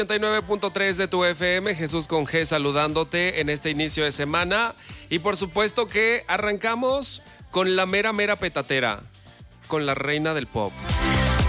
89.3 de tu FM, Jesús con G saludándote en este inicio de semana. Y por supuesto que arrancamos con la mera petatera, con la reina del pop.